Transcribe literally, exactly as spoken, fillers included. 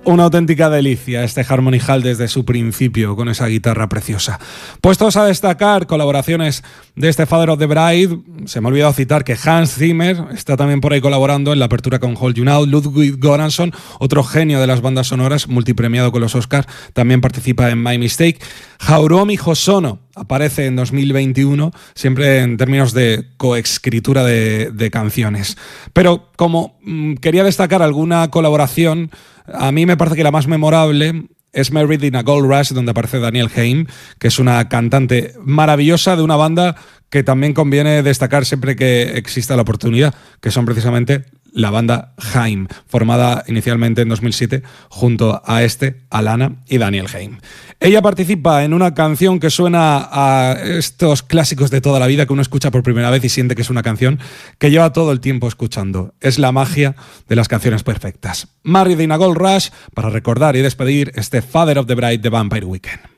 Una auténtica delicia este Harmony Hall desde su principio, con esa guitarra preciosa. Puestos a destacar colaboraciones de este Father of the Bride, se me ha olvidado citar que Hans Zimmer está también por ahí colaborando en la apertura con Hold You Now. Ludwig Göransson, otro genio de las bandas sonoras, multipremiado con los Oscars, también participa en My Mistake. Hiromi Hosono aparece en dos mil veintiuno, siempre en términos de coescritura de, de canciones. Pero como mmm, quería destacar alguna colaboración, a mí me parece que la más memorable es Married in a Gold Rush, donde aparece Danielle Haim, que es una cantante maravillosa de una banda que también conviene destacar siempre que exista la oportunidad, que son precisamente la banda Haim, formada inicialmente en dos mil siete junto a este, Alana y Danielle Haim. Ella participa en una canción que suena a estos clásicos de toda la vida que uno escucha por primera vez y siente que es una canción que lleva todo el tiempo escuchando. Es la magia de las canciones perfectas. Married in a Gold Rush, para recordar y despedir este Father of the Bride de Vampire Weekend.